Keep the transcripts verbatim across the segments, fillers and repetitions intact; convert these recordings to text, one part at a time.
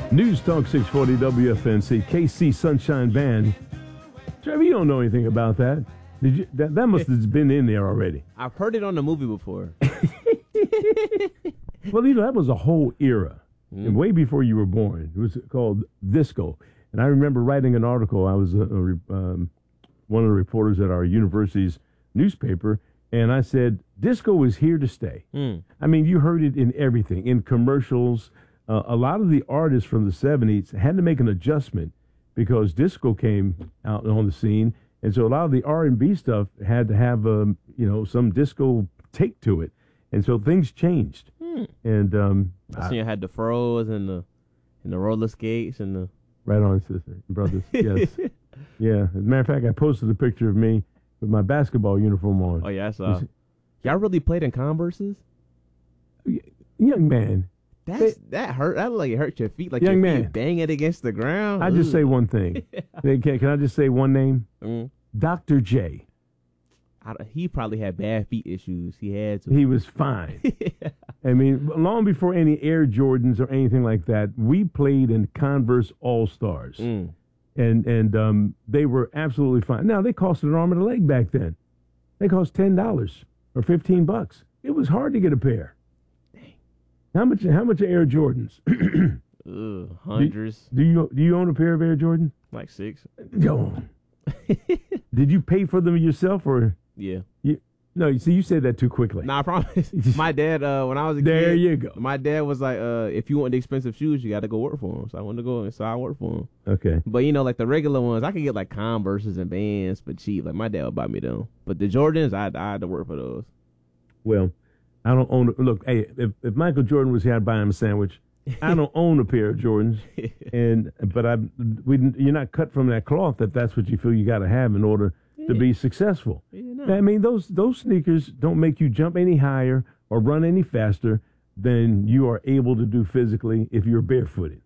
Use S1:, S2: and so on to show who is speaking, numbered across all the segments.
S1: News Talk six forty W F N C, K C Sunshine Band. Trevor, you don't know anything about that. Did you? That, that must have been in there already.
S2: I've heard it on the movie before.
S1: Well, you know, that was a whole era. Mm. And way before you were born. It was called disco. And I remember writing an article. I was a, a, um, one of the reporters at our university's newspaper, and I said, disco is here to stay. Mm. I mean, you heard it in everything, in commercials. Uh, a lot of the artists from the seventies had to make an adjustment because disco came out on the scene. And so a lot of the R and B stuff had to have, um, you know, some disco take to it. And so things changed. Hmm. And um,
S2: I seen you had the furrows and the and the roller skates and the
S1: right on, sister, brothers. Yes, yeah. As a matter of fact, I posted a picture of me with my basketball uniform on.
S2: Oh yeah, I saw. Y'all really played in Converses?
S1: Young man,
S2: that's they, that hurt. That like hurt your feet, like
S1: young
S2: your
S1: man,
S2: feet bang it against the ground.
S1: I just say one thing. can, can I just say one name? Mm. Doctor J.
S2: I, he probably had bad feet issues. He had to.
S1: He was fine. I mean, long before any Air Jordans or anything like that, we played in Converse All-Stars. Mm. And and um, they were absolutely fine. Now, they cost an arm and a leg back then. They cost ten dollars or fifteen bucks. It was hard to get a pair. Dang. How much How much are Air Jordans?
S2: Ugh, hundreds.
S1: Do, do, you, do you own a pair of Air Jordans?
S2: Like six.
S1: Yo. Did you pay for them yourself or?
S2: Yeah.
S1: You, no, you see, you said that too quickly.
S2: Nah, I promise. My dad, uh, when I was a
S1: there
S2: kid.
S1: There you go.
S2: My dad was like, uh, if you want the expensive shoes, you got to go work for them. So I wanted to go, so I worked for them.
S1: Okay.
S2: But, you know, like the regular ones, I could get like Converses and Vans, but cheap. Like my dad would buy me them. But the Jordans, I, I had to work for those.
S1: Well, I don't own, look, hey, if, if Michael Jordan was here, I'd buy him a sandwich. I don't own a pair of Jordans, and but I, we, you're not cut from that cloth if that's what you feel you got to have in order yeah. to be successful. Yeah, no. I mean, those those sneakers don't make you jump any higher or run any faster than you are able to do physically if you're barefooted.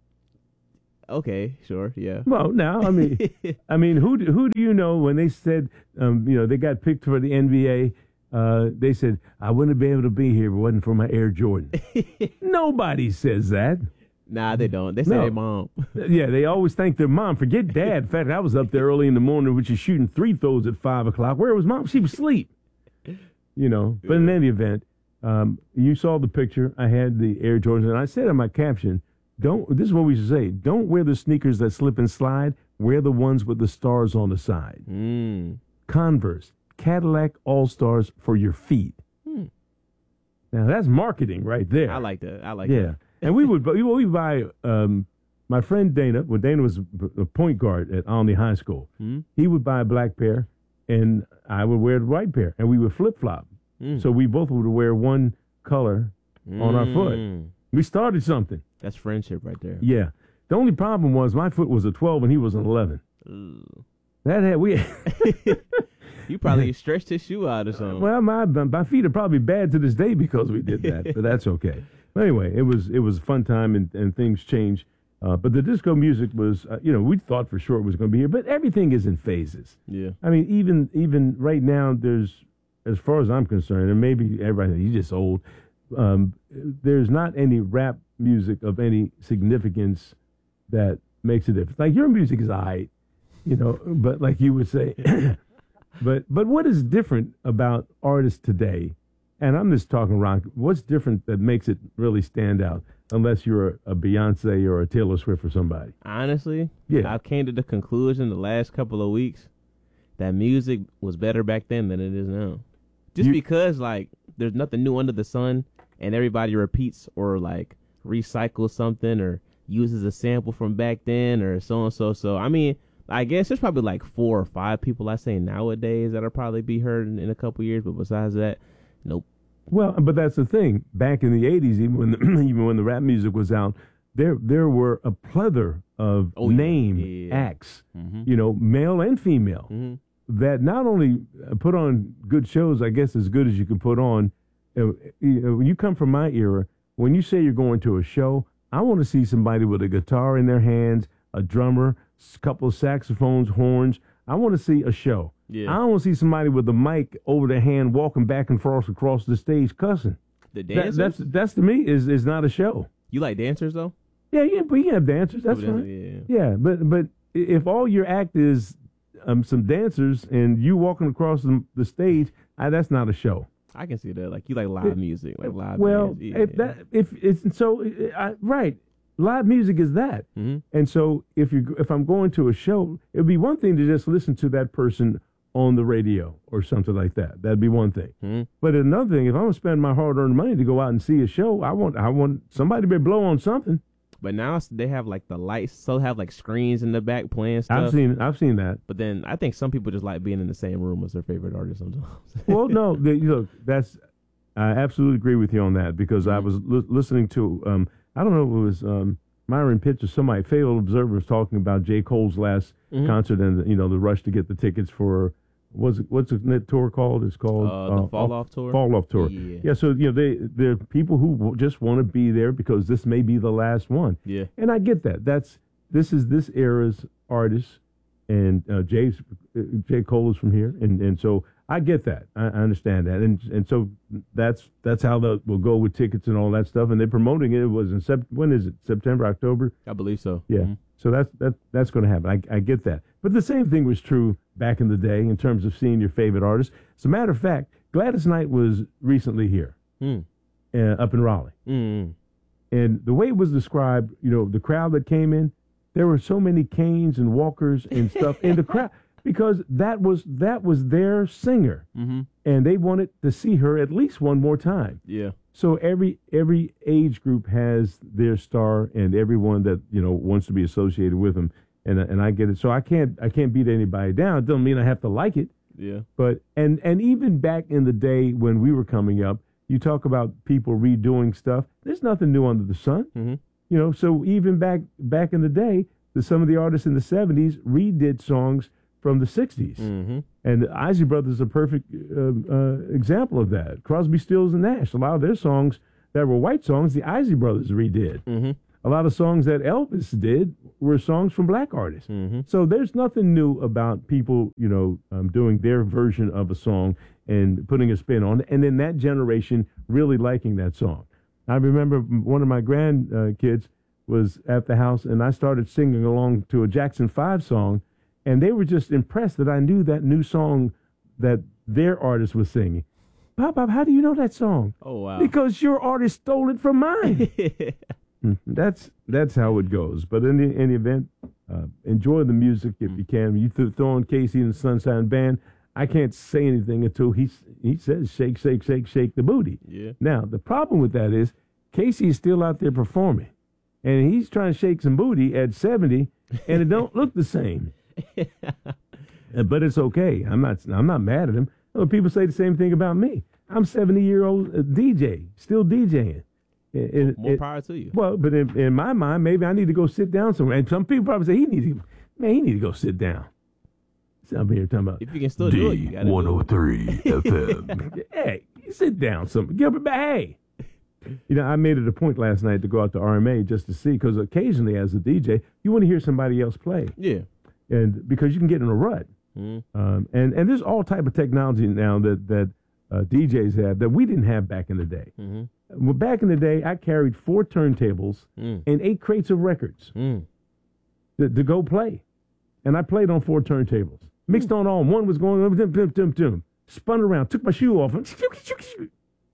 S2: Okay, sure, yeah.
S1: Well, now I mean, I mean, who do, who do you know when they said, um, you know, they got picked for the N B A? Uh, they said, I wouldn't have been able to be here if it wasn't for my Air Jordan. Nobody says that.
S2: Nah, they don't. They say
S1: no.
S2: their mom.
S1: Yeah, they always thank their mom. Forget dad. In fact, I was up there early in the morning, which is shooting three throws at five o'clock. Where was mom? She was asleep. You know, but in any event, um, you saw the picture. I had the Air Jordans, and I said in my caption, "Don't." This is what we should say: don't wear the sneakers that slip and slide. Wear the ones with the stars on the side. Mm. Converse. Cadillac All-Stars for your feet. Hmm. Now, that's marketing right there.
S2: I like that. I like
S1: yeah.
S2: that.
S1: Yeah. And we would we would buy, um, my friend Dana, when Dana was a point guard at Olney High School, hmm? he would buy a black pair, and I would wear the white pair, and we would flip-flop. Mm. So we both would wear one color mm. on our foot. We started something.
S2: That's friendship right there.
S1: Yeah. The only problem was my foot was a twelve, and he was an eleven. Ooh. That had, we...
S2: You probably stretched his shoe out or something.
S1: Well, my my feet are probably bad to this day because we did that, but that's okay. But anyway, it was it was a fun time, and, and things changed. Uh, but the disco music was, uh, you know, we thought for sure it was going to be here, but everything is in phases.
S2: Yeah.
S1: I mean, even even right now, there's, as far as I'm concerned, and maybe everybody, he's just old, um, there's not any rap music of any significance that makes a difference. Like, your music is all right, you know, but like you would say... But but what is different about artists today, and I'm just talking rock, what's different that makes it really stand out, unless you're a, a Beyonce or a Taylor Swift or somebody?
S2: Honestly,
S1: yeah.
S2: I came to the conclusion the last couple of weeks that music was better back then than it is now. Just you, because, like, there's nothing new under the sun, and everybody repeats or, like, recycles something or uses a sample from back then or so-and-so. So, I mean... I guess there's probably like four or five people I say nowadays that'll probably be heard in, in a couple years, but besides that, nope.
S1: Well, but that's the thing. Back in the eighties, even when the, even when the rap music was out, there there were a plethora of
S2: oh,
S1: name
S2: yeah.
S1: acts,
S2: mm-hmm.
S1: you know, male and female,
S2: mm-hmm.
S1: that not only put on good shows, I guess as good as you can put on. Uh, you know, when you come from my era, when you say you're going to a show, I want to see somebody with a guitar in their hands, a drummer, a couple of saxophones, horns. I want to see a show.
S2: Yeah.
S1: I don't want to see somebody with a mic over their hand walking back and forth across the stage cussing.
S2: The dancers?
S1: That, that's that's to me is is not a show.
S2: You like dancers though?
S1: Yeah, yeah, but you can have dancers. That's
S2: People
S1: fine.
S2: dance-
S1: Yeah, but but if all your act is um, some dancers and you walking across the, the stage, I, that's not a show.
S2: I can see that. Like you like live music, like live.
S1: Well,
S2: bands. Yeah,
S1: if
S2: yeah.
S1: that if it's so I, right, live music is that.
S2: Mhm.
S1: And so if you if I'm going to a show, it'd be one thing to just listen to that person on the radio or something like that. That'd be one thing.
S2: Mhm.
S1: But another thing, if I'm gonna spend my hard-earned money to go out and see a show, I want I want somebody to blow on something.
S2: But now it's- they have like the lights, so have like screens in the back playing stuff.
S1: I've seen I've seen that.
S2: But then I think some people just like being in the same room as their favorite artist sometimes.
S1: Well, no, the, look, that's I absolutely agree with you on that because I was li- listening to um, I don't know if it was um, Myron Pitts or somebody, Fayetteville Observer was talking about J. Cole's last
S2: Mhm.
S1: concert and you know the rush to get the tickets for what's it, what's the tour called? It's called
S2: Uh, the Fall Off Tour?
S1: Fall Off Tour.
S2: Yeah.
S1: Yeah. So you know they they're people who w- just want to be there because this may be the last one.
S2: Yeah.
S1: And I get that. That's this is this era's artist, and uh, Jay's uh, J. Cole is from here, and and so I get that. I, I understand that, and and so that's that's how they'll we'll go with tickets and all that stuff. And they're promoting it. It was in Sep- when is it? September, October?
S2: I believe so.
S1: Yeah.
S2: Mhm.
S1: So that's that that's going to happen. I, I get that. But the same thing was true back in the day in terms of seeing your favorite artists. As a matter of fact, Gladys Knight was recently here,
S2: Mm.
S1: uh, up in Raleigh.
S2: Mm.
S1: And the way it was described, you know, the crowd that came in, there were so many canes and walkers and stuff in the crowd because that was that was their singer,
S2: Mm-hmm.
S1: and they wanted to see her at least one more time.
S2: Yeah.
S1: So every every age group has their star, and everyone that you know wants to be associated with them, and and I get it. So I can't I can't beat anybody down. It doesn't mean I have to like it.
S2: Yeah.
S1: But and and even back in the day when we were coming up, you talk about people redoing stuff. There's nothing new under the sun.
S2: Mm-hmm.
S1: You know, so even back back in the day, the, some of the artists in the seventies redid songs from the sixties.
S2: Mm-hmm.
S1: And the Isley Brothers are a perfect uh, uh, example of that. Crosby, Stills, and Nash. A lot of their songs that were white songs, the Isley Brothers redid.
S2: Mm-hmm.
S1: A lot of songs that Elvis did were songs from black artists.
S2: Mm-hmm.
S1: So there's nothing new about people, you know, um, doing their version of a song and putting a spin on it, and then that generation really liking that song. I remember one of my grandkids was at the house, and I started singing along to a Jackson five song, and they were just impressed that I knew that new song that their artist was singing. Pop, Pop, how do you know that song?
S2: Oh wow.
S1: Because your artist stole it from mine. That's that's how it goes. But in the, in the event, uh, enjoy the music if you can. You th- throw on Casey and the Sunshine Band. I can't say anything until he he says shake, shake, shake, shake the booty.
S2: Yeah.
S1: Now the problem with that is Casey is still out there performing, and he's trying to shake some booty at seventy, and it don't look the same. Uh, but it's okay. I'm not I'm not mad at him. Other people say the same thing about me. I'm seventy year old uh, D J, still DJing. It- it-
S2: More
S1: it-
S2: power to you.
S1: well, but in, in my mind, maybe I need to go sit down somewhere. And some people probably say he need to, man, he need to go sit down. So I'm here talking about,
S2: If you can still do it, you
S3: D
S2: gotta do
S3: one
S2: it.
S3: oh three F M.
S1: hey, sit down some, Gilbert, but hey. You know, I made it a point last night to go out to R M A just to see, because occasionally as a D J, you want to hear somebody else play,
S2: Yeah.
S1: and because you can get in a rut.
S2: Mhm.
S1: Um, and, and there's all type of technology now that, that uh, D Js have that we didn't have back in the day.
S2: Mhm.
S1: Well, back in the day, I carried four turntables
S2: Mm.
S1: and eight crates of records
S2: Mm.
S1: to, to go play. And I played on four turntables. Mixed on all. One was going, dum, dum, dum, dum, spun around, took my shoe off. And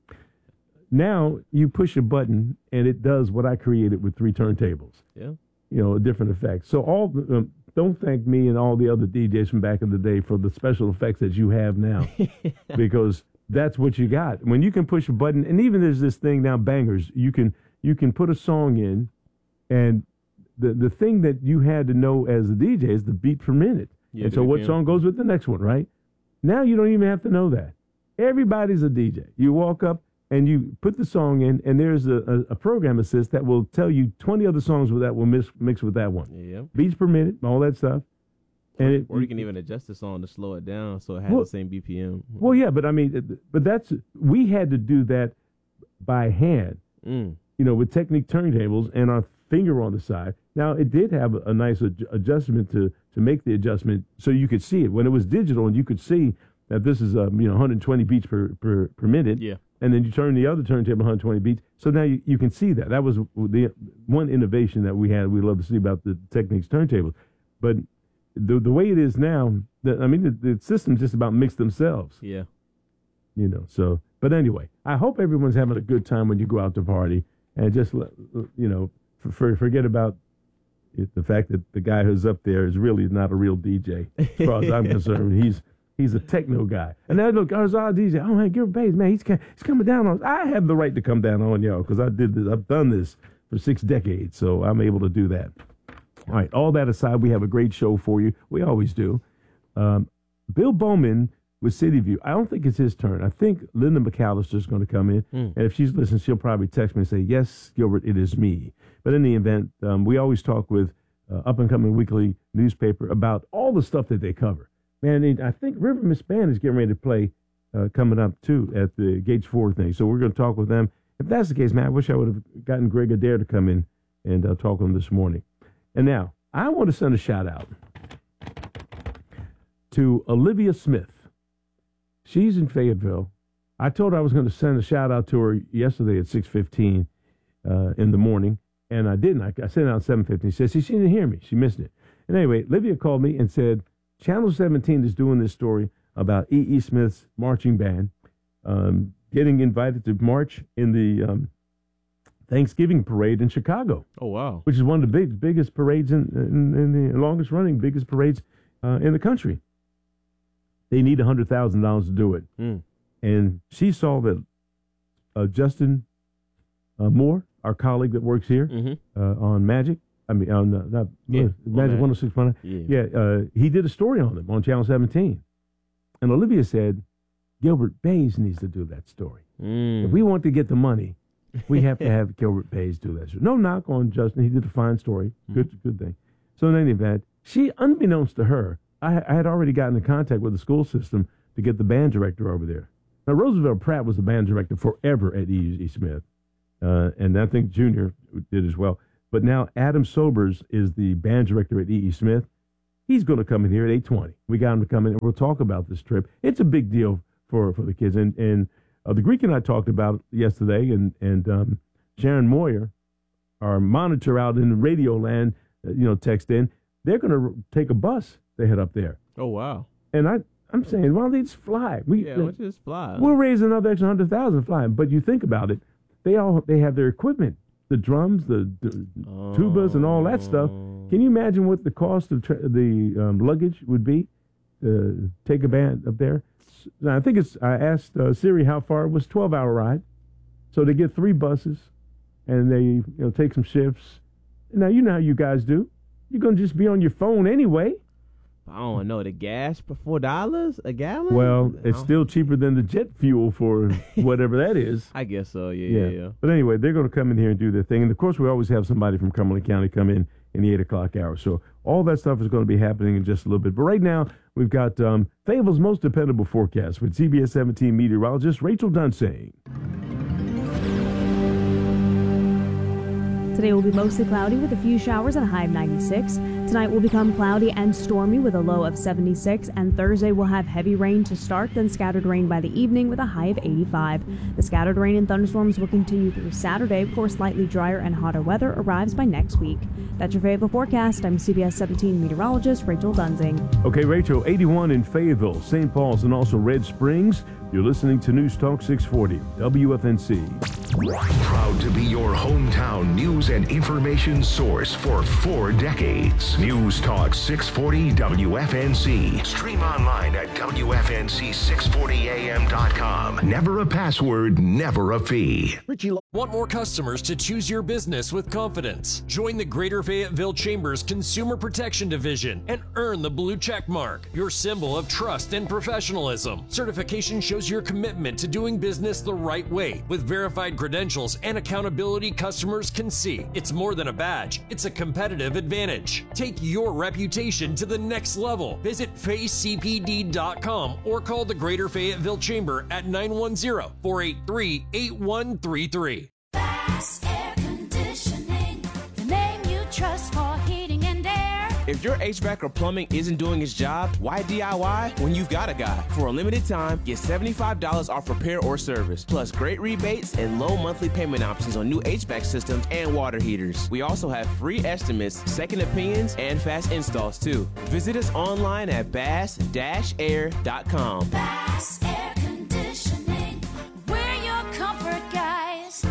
S1: now you push a button and it does what I created with three turntables.
S2: Yeah.
S1: You know, a different effect. So all the, um, don't thank me and all the other D Js from back in the day for the special effects that you have now, because that's what you got. When you can push a button, and even there's this thing now, bangers. You can you can put a song in, and the the thing that you had to know as a D J is the beat per minute.
S2: Yeah,
S1: and
S2: the
S1: so what
S2: B P M.
S1: song goes with the next one, right? Now you don't even have to know that. Everybody's a D J. You walk up and you put the song in, and there's a, a, a program assist that will tell you twenty other songs with that will mix, mix with that one.
S2: Yeah.
S1: Beats per minute, all that stuff. And it,
S2: Or you can even adjust the song to slow it down so it has
S1: Well-
S2: the same B P M.
S1: well, yeah, but I mean, it- but that's we had to do that by hand,
S2: Mm.
S1: you know, with Technique turntables and our finger on the side. Now it did have a, a nice ad- adjustment to to make the adjustment so you could see it when it was digital, and you could see that this is um, you know one hundred twenty beats per per, per minute.
S2: Yeah.
S1: and then you turn the other turntable one hundred twenty beats. So now you, you can see that. That was the one innovation that we had. We love to see about the Technics turntables. But the the way it is now, the, I mean, the, the systems just about mix themselves.
S2: Yeah.
S1: You know, so, but anyway, I hope everyone's having a good time when you go out to party, and just, you know, for, for, forget about it, the fact that the guy who's up there is really not a real D J, as far as I'm concerned. He's he's a techno guy. And now look, I was our D J. Oh, man, Gilbert Bass, man, he's, he's coming down on us. I have the right to come down on y'all because I did this. I've done this for six decades, so I'm able to do that. All right, all that aside, we have a great show for you. We always do. Um, Bill Bowman with City View. I don't think it's his turn. I think Linda McAllister is going to come in. Mm. And if she's listening, she'll probably text me and say, yes, Gilbert, it is me. But in the event, um, we always talk with uh, up-and-coming weekly newspaper about all the stuff that they cover. Man, I think River Miss Band is getting ready to play uh, coming up, too, at the Gates Ford thing. So we're going to talk with them. If that's the case, man, I wish I would have gotten Greg Adair to come in and uh, talk with him this morning. And now, I want to send a shout-out to Olivia Smith. She's in Fayetteville. I told her I was going to send a shout-out to her yesterday at six fifteen uh, in the morning, and I didn't. I, I sent it out at seven fifteen. She said she, she didn't hear me. She missed it. And anyway, Olivia called me and said, Channel seventeen is doing this story about E E. Smith's marching band um, getting invited to march in the um, Thanksgiving parade in Chicago.
S2: Oh, wow.
S1: Which is one of the big, biggest parades in, in, in the longest running, biggest parades uh, in the country. They need one hundred thousand dollars to do it. Mm. And she saw that uh, Justin uh, Moore, our colleague that works here mm-hmm. uh, on Magic, I mean, on uh, not,
S2: yeah,
S1: uh, Magic one oh six point nine. Yeah, yeah uh, he did a story on them on Channel seventeen. And Olivia said, Gilbert Bass needs to do that story. Mm. If we want to get the money, we have to have Gilbert Bass do that. No knock on Justin. He did a fine story. Good mm-hmm. good thing. So in any event, she, unbeknownst to her, I, I had already gotten in contact with the school system to get the band director over there. Now, Roosevelt Pratt was the band director forever at E E. Smith. Uh, and I think Junior did as well. But now Adam Sobers is the band director at E E. Smith. He's going to come in here at eight twenty. We got him to come in, and we'll talk about this trip. It's a big deal for, for the kids. And, and Uh, the Greek and I talked about it yesterday, and and um, Sharon Moyer, our monitor out in Radio Land, uh, you know, text in. They're going to take a bus to head up there.
S2: Oh wow!
S1: And I I'm saying, why don't they just fly? We
S2: yeah, let's just fly.
S1: We'll raise another extra hundred thousand flying. But you think about it, they all they have their equipment, the drums, the, the oh. tubas, and all that stuff. Can you imagine what the cost of tra- the um, luggage would be to take a band up there? I think it's, I asked uh, Siri how far it was, twelve hour ride. So they get three buses and they, you know, take some shifts. Now, you know how you guys do. You're going to just be on your phone anyway.
S2: I don't know. The gas for four dollars a gallon?
S1: Well, it's still cheaper than the jet fuel for whatever that is.
S2: I guess so. Yeah,
S1: yeah,
S2: yeah, yeah.
S1: But anyway, they're going to come in here and do their thing. And of course, we always have somebody from Cumberland County come in in the eight o'clock hour. So all that stuff is going to be happening in just a little bit. But right now, we've got um, Fayetteville's most dependable forecast with C B S seventeen meteorologist Rachel Dunsing.
S4: Today will be mostly cloudy with a few showers and a high of ninety-six. Tonight will become cloudy and stormy with a low of seventy-six. And Thursday will have heavy rain to start, then scattered rain by the evening with a high of eighty-five. The scattered rain and thunderstorms will continue through Saturday before slightly drier and hotter weather arrives by next week. That's your Fayetteville forecast. I'm C B S seventeen meteorologist Rachel Dunsing.
S1: Okay, Rachel, eighty-one in Fayetteville, Saint Paul's, and also Red Springs. You're listening to News Talk six forty, W F N C.
S3: Proud to be your hometown news and information source for four decades. News Talk six forty W F N C. Stream online at W F N C six forty A M dot com. Never a password, never a fee.
S5: Richie, want more customers to choose your business with confidence? Join the Greater Fayetteville Chamber's Consumer Protection Division and earn the blue check mark, your symbol of trust and professionalism. Certification shows your commitment to doing business the right way with verified credentials and accountability customers can see. It's more than a badge, it's a competitive advantage. Take your reputation to the next level. Visit Faye C P D dot com or call the Greater Fayetteville Chamber at nine one zero, four eight three, eight one three three.
S6: Bass Air Conditioning, the name you trust for heating and air. If your H V A C or plumbing isn't doing its job, why D I Y when you've got a guy? For a limited time, get seventy-five dollars off repair or service, plus great rebates and low monthly payment options on new H V A C systems and water heaters. We also have free estimates, second opinions, and fast installs too. Visit us online at bass dash air dot com.
S7: Bass Air Conditioning, we're your comfort guys.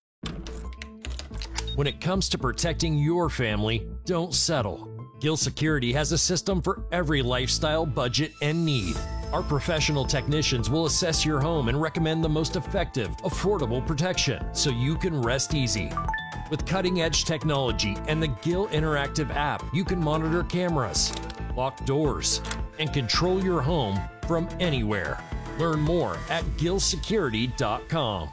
S5: When it comes to protecting your family, don't settle. Gill Security has a system for every lifestyle, budget, and need. Our professional technicians will assess your home and recommend the most effective, affordable protection so you can rest easy. With cutting-edge technology and the Gill Interactive app, you can monitor cameras, lock doors, and control your home from anywhere. Learn more at gill security dot com.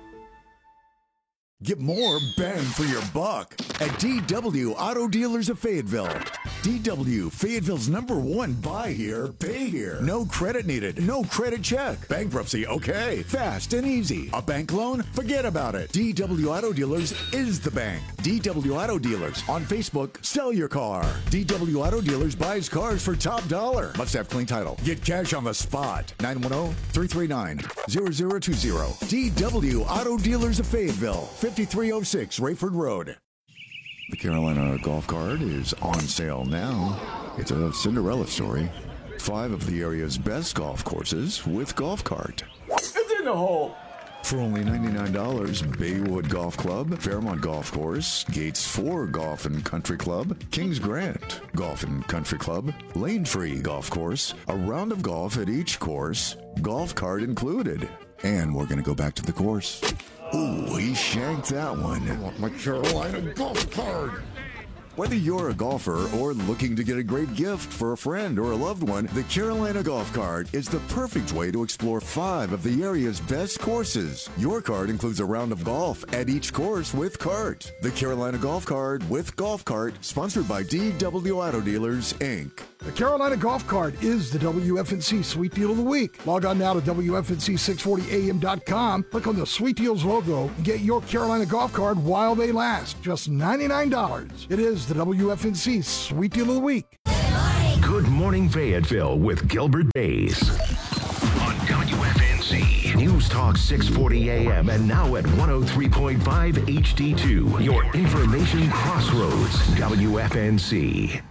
S8: Get more bang for your buck at D W Auto Dealers of Fayetteville. D W, Fayetteville's number one buy here, pay here. No credit needed, no credit check. Bankruptcy, okay. Fast and easy. A bank loan? Forget about it. D W Auto Dealers is the bank. D W Auto Dealers. On Facebook, sell your car. D W Auto Dealers buys cars for top dollar. Must have clean title. Get cash on the spot. nine one zero, three three nine, zero zero two zero. D W Auto Dealers of Fayetteville. fifty-three oh six Rayford Road. The Carolina Golf Card is on sale now. It's a Cinderella story. Five of the area's best golf courses with Golf Cart.
S9: It's in the hole.
S8: For only ninety-nine dollars, Baywood Golf Club, Fairmont Golf Course, Gates four Golf and Country Club, Kings Grant Golf and Country Club, Lane Tree Golf Course, a round of golf at each course, Golf Cart included. And we're going to go back to the course. Ooh, he shanked that one. I want my Carolina Golf Card. Whether you're a golfer or looking to get a great gift for a friend or a loved one, the Carolina Golf Card is the perfect way to explore five of the area's best courses. Your card includes a round of golf at each course with cart. The Carolina Golf Card with Golf Cart, sponsored by D W Auto Dealers, Incorporated.
S9: The Carolina Golf Cart is the W F N C Sweet Deal of the Week. Log on now to W F N C six forty A M dot com, click on the Sweet Deals logo, and get your Carolina Golf Card while they last. Just ninety-nine dollars. It is the W F N C Sweet Deal of the Week.
S3: Good Morning Fayetteville with Gilbert Bays. On W F N C News Talk six forty A M and now at one oh three point five H D two. Your information crossroads, W F N C.